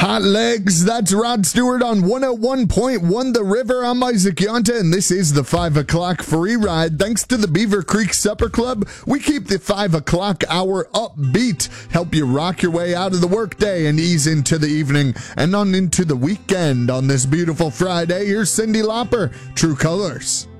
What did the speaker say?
Hot legs, that's Rod Stewart on 101.1 The River. I'm Isaac Yonta, and this is the 5 o'clock free ride. Thanks to the Beaver Creek Supper Club, we keep the 5 o'clock hour upbeat, help you rock your way out of the workday and ease into the evening and on into the weekend. On this beautiful Friday, here's Cyndi Lauper, True Colors.